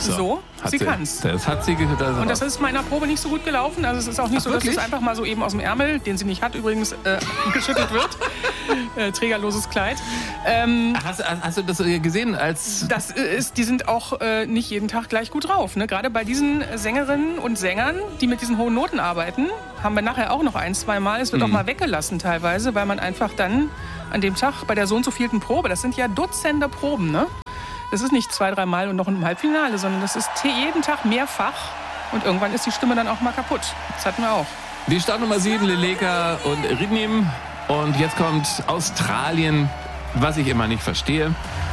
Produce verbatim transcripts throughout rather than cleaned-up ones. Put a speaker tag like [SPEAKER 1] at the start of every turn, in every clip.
[SPEAKER 1] So,
[SPEAKER 2] so
[SPEAKER 1] hat
[SPEAKER 2] sie
[SPEAKER 1] sie
[SPEAKER 2] kann's.
[SPEAKER 1] Das hat sie ge- das
[SPEAKER 2] Und das ist meiner Probe nicht so gut gelaufen. Also es ist auch nicht
[SPEAKER 1] Ach,
[SPEAKER 2] so, dass
[SPEAKER 1] wirklich?
[SPEAKER 2] es einfach mal so eben aus dem Ärmel, den sie nicht hat übrigens, äh, geschüttelt wird. äh, trägerloses Kleid. Ähm,
[SPEAKER 1] Hast, hast du das gesehen als...
[SPEAKER 2] das ist, die sind auch äh, nicht jeden Tag gleich gut drauf. Ne? Gerade bei diesen Sängerinnen und Sängern, die mit diesen hohen Noten arbeiten, haben wir nachher auch noch ein, zwei Mal. Es wird
[SPEAKER 1] Mhm.
[SPEAKER 2] auch mal weggelassen teilweise, weil man einfach dann an dem Tag bei der so und so vielten Probe, das sind ja Dutzende Proben, ne? Das ist nicht zwei, drei Mal und noch im Halbfinale, sondern das ist jeden Tag mehrfach. Und irgendwann ist die Stimme dann auch mal kaputt. Das hatten wir auch.
[SPEAKER 1] Die Startnummer sieben, Leleka und Ridnim. Und jetzt kommt Australien, was ich immer nicht verstehe.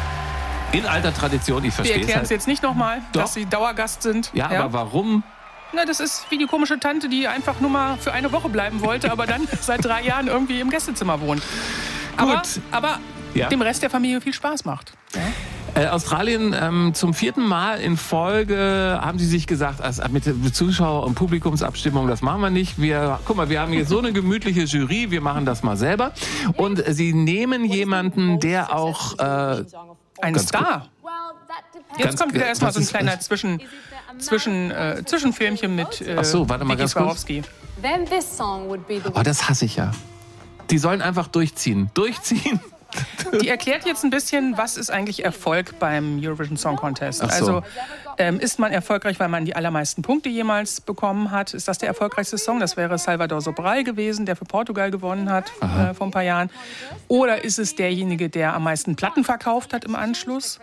[SPEAKER 1] In alter Tradition, ich
[SPEAKER 2] Wir
[SPEAKER 1] verstehe es
[SPEAKER 2] erklären es
[SPEAKER 1] halt.
[SPEAKER 2] jetzt nicht nochmal,
[SPEAKER 1] Doch.
[SPEAKER 2] dass sie Dauergast sind.
[SPEAKER 1] Ja, aber warum?
[SPEAKER 2] Na, das ist wie die komische Tante, die einfach nur mal für eine Woche bleiben wollte, aber dann seit drei Jahren irgendwie im Gästezimmer wohnt. Aber,
[SPEAKER 1] Gut.
[SPEAKER 2] aber
[SPEAKER 1] Ja.
[SPEAKER 2] dem Rest der Familie viel Spaß macht. Ja?
[SPEAKER 1] Äh, Australien ähm, zum vierten Mal in Folge haben sie sich gesagt, also mit der Zuschauer- und Publikumsabstimmung, das machen wir nicht. Wir, guck mal, wir haben hier so eine gemütliche Jury, wir machen das mal selber. Und sie nehmen jemanden, der auch... Äh,
[SPEAKER 2] Ein
[SPEAKER 1] Ganz
[SPEAKER 2] Star. Jetzt
[SPEAKER 1] Ganz-
[SPEAKER 2] kommt wieder erstmal
[SPEAKER 1] was
[SPEAKER 2] so ein
[SPEAKER 1] ist-
[SPEAKER 2] kleiner Zwischen, Zwischen, äh, Zwischenfilmchen mit äh,
[SPEAKER 1] Ach so, warte mal
[SPEAKER 2] Vicky
[SPEAKER 1] ganz kurz.
[SPEAKER 2] Swarovski.
[SPEAKER 3] Then this song would be the
[SPEAKER 1] oh, das hasse ich ja. Die sollen einfach durchziehen. Durchziehen.
[SPEAKER 2] Die erklärt jetzt ein bisschen, was ist eigentlich Erfolg beim Eurovision Song Contest.
[SPEAKER 1] Ach so.
[SPEAKER 2] Also ähm, ist man erfolgreich, weil man die allermeisten Punkte jemals bekommen hat? Ist das der erfolgreichste Song? Das wäre Salvador Sobral gewesen, der für Portugal gewonnen hat äh, vor ein paar Jahren. Oder ist es derjenige, der am meisten Platten verkauft hat im Anschluss?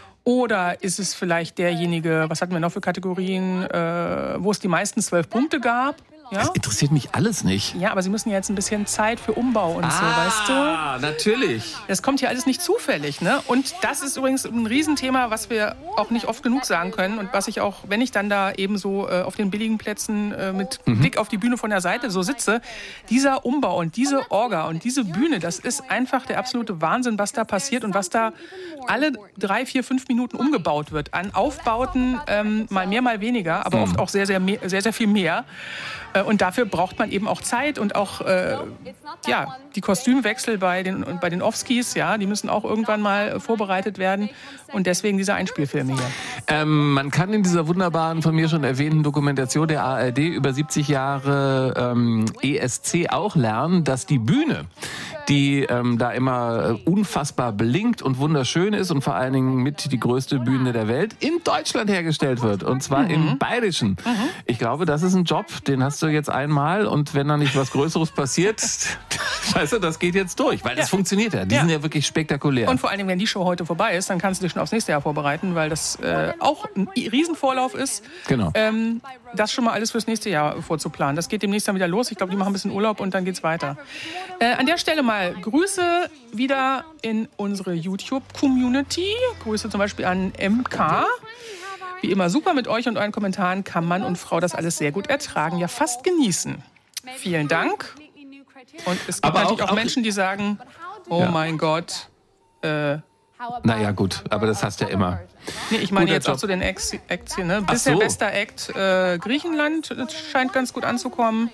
[SPEAKER 2] Oder ist es vielleicht derjenige, was hatten wir noch für Kategorien, äh, wo es die meisten zwölf Punkte gab? Ja?
[SPEAKER 1] Das interessiert mich alles nicht.
[SPEAKER 2] Ja, aber Sie müssen ja jetzt ein bisschen Zeit für Umbau und so, weißt du?
[SPEAKER 1] Ah, natürlich.
[SPEAKER 2] Das kommt hier alles nicht zufällig, ne? Und das ist übrigens ein Riesenthema, was wir auch nicht oft genug sagen können und was ich auch, wenn ich dann da eben so äh, auf den billigen Plätzen äh, mit
[SPEAKER 1] Mhm.
[SPEAKER 2] Blick auf die Bühne von der Seite so sitze, dieser Umbau und diese Orga und diese Bühne, das ist einfach der absolute Wahnsinn, was da passiert und was da alle drei, vier, fünf Minuten umgebaut wird. An Aufbauten ähm, mal mehr, mal weniger, aber oft auch sehr, sehr, mehr, sehr, sehr viel mehr. Äh, Und dafür braucht man eben auch Zeit und auch äh, ja, die Kostümwechsel bei den, bei den Offskis, ja, die müssen auch irgendwann mal äh, vorbereitet werden. Und deswegen diese Einspielfilme hier.
[SPEAKER 1] Ähm, man kann in dieser wunderbaren, von mir schon erwähnten Dokumentation der A R D über siebzig Jahre ähm, E S C auch lernen, dass die Bühne, die ähm, da immer äh, unfassbar blinkt und wunderschön ist und vor allen Dingen mit die größte Bühne der Welt, in Deutschland hergestellt wird. Und zwar
[SPEAKER 2] Mhm.
[SPEAKER 1] im Bayerischen. Ich glaube, das ist ein Job, den hast du jetzt einmal und wenn da nicht was Größeres passiert, weißt du, das geht jetzt durch, weil das
[SPEAKER 2] Ja.
[SPEAKER 1] funktioniert ja. Die
[SPEAKER 2] Ja.
[SPEAKER 1] sind ja wirklich spektakulär.
[SPEAKER 2] Und vor allen Dingen, wenn die Show heute vorbei ist, dann kannst du dich schon aufs nächste Jahr vorbereiten, weil das äh, auch ein Riesenvorlauf ist,
[SPEAKER 1] Genau.
[SPEAKER 2] ähm, das schon mal alles fürs nächste Jahr vorzuplanen. Das geht demnächst dann wieder los. Ich glaube, die machen ein bisschen Urlaub und dann geht's weiter. Äh, an der Stelle mal Grüße wieder in unsere YouTube-Community. Grüße zum Beispiel an M K. Wie immer super mit euch und euren Kommentaren kann Mann und Frau das alles sehr gut ertragen, ja fast genießen. Vielen Dank. Und es gibt
[SPEAKER 1] Aber
[SPEAKER 2] natürlich
[SPEAKER 1] auch-
[SPEAKER 2] auch,
[SPEAKER 1] auch-
[SPEAKER 2] Menschen, die sagen, oh
[SPEAKER 1] Ja.
[SPEAKER 2] mein Gott, äh,
[SPEAKER 1] Naja, gut, aber das hast du ja immer.
[SPEAKER 2] nee, ich meine
[SPEAKER 1] Guter
[SPEAKER 2] jetzt
[SPEAKER 1] Job.
[SPEAKER 2] auch zu den Acts, Acts hier. Ne?
[SPEAKER 1] Ach
[SPEAKER 2] Bisher
[SPEAKER 1] so.
[SPEAKER 2] bester Act äh, Griechenland, das scheint ganz gut anzukommen.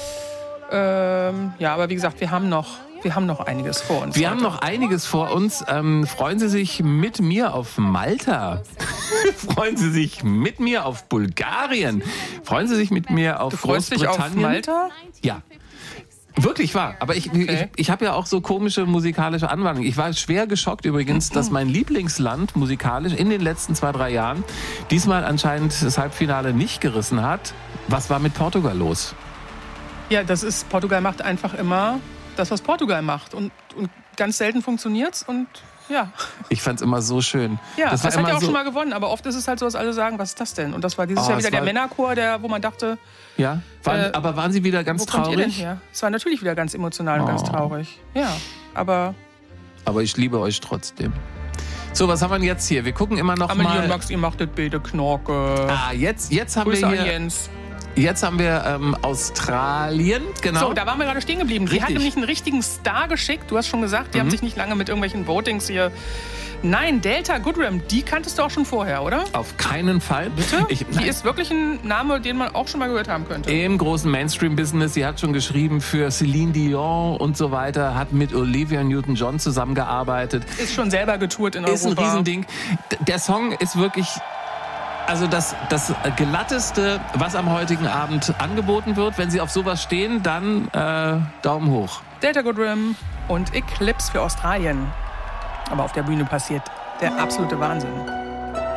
[SPEAKER 2] Ähm, ja, aber wie gesagt, wir haben noch, wir haben noch einiges vor uns.
[SPEAKER 1] Wir
[SPEAKER 2] heute.
[SPEAKER 1] haben noch einiges vor uns. Ähm, freuen Sie sich mit mir auf Malta. freuen Sie sich mit mir auf Bulgarien. Freuen Sie sich mit mir auf
[SPEAKER 2] Du freust dich auf
[SPEAKER 1] Großbritannien.
[SPEAKER 2] Malta?
[SPEAKER 1] Ja. Wirklich wahr. Aber ich,
[SPEAKER 2] Okay.
[SPEAKER 1] ich, ich habe ja auch so komische musikalische Anwandlungen. Ich war schwer geschockt übrigens, dass mein Lieblingsland musikalisch in den letzten zwei, drei Jahren diesmal anscheinend das Halbfinale nicht gerissen hat. Was war mit Portugal los?
[SPEAKER 2] Ja, das ist, Portugal macht einfach immer das, was Portugal macht. Und, und ganz selten funktioniert's und ja.
[SPEAKER 1] Ich fand's immer so schön.
[SPEAKER 2] Ja, das,
[SPEAKER 1] war
[SPEAKER 2] hat ja
[SPEAKER 1] immer
[SPEAKER 2] auch
[SPEAKER 1] so,
[SPEAKER 2] schon mal gewonnen, aber oft ist es halt so, dass alle sagen, was ist das denn? Und das war dieses
[SPEAKER 1] Oh,
[SPEAKER 2] Jahr
[SPEAKER 1] es
[SPEAKER 2] wieder der
[SPEAKER 1] war-
[SPEAKER 2] Männerchor, der, wo man dachte,
[SPEAKER 1] Ja, waren,
[SPEAKER 2] Äh,
[SPEAKER 1] aber waren Sie wieder ganz
[SPEAKER 2] wo kommt ihr denn
[SPEAKER 1] traurig?
[SPEAKER 2] her? Es war natürlich wieder ganz emotional und ganz
[SPEAKER 1] Oh.
[SPEAKER 2] traurig. Ja, aber
[SPEAKER 1] Aber ich liebe euch trotzdem. So, was haben wir denn jetzt hier? Wir gucken immer noch
[SPEAKER 2] Amelie und
[SPEAKER 1] mal.
[SPEAKER 2] Max, ihr macht das Bilde Knorke.
[SPEAKER 1] Ah, jetzt, jetzt haben
[SPEAKER 2] Grüße
[SPEAKER 1] wir
[SPEAKER 2] an
[SPEAKER 1] hier.
[SPEAKER 2] Jens.
[SPEAKER 1] Jetzt haben wir ähm, Australien, genau.
[SPEAKER 2] So, da waren wir gerade stehen geblieben. Die
[SPEAKER 1] Richtig.
[SPEAKER 2] hat nämlich einen richtigen Star geschickt. Du hast schon gesagt, die haben sich nicht lange mit irgendwelchen Votings hier... Nein, Delta Goodrem, die kanntest du auch schon vorher, oder?
[SPEAKER 1] Auf keinen Fall.
[SPEAKER 2] Bitte?
[SPEAKER 1] Ich,
[SPEAKER 2] Die ist wirklich ein Name, den man auch schon mal gehört haben könnte.
[SPEAKER 1] Im großen Mainstream-Business, sie hat schon geschrieben für Celine Dion und so weiter, hat mit Olivia Newton-John zusammengearbeitet.
[SPEAKER 2] Ist schon selber getourt in
[SPEAKER 1] Ist ein
[SPEAKER 2] Europa.
[SPEAKER 1] Riesending. D- Der Song ist wirklich Also das, das glatteste, was am heutigen Abend angeboten wird. Wenn Sie auf sowas stehen, dann äh, Daumen hoch.
[SPEAKER 2] Delta Good Rim und Eclipse für Australien. Aber auf der Bühne passiert der absolute Wahnsinn.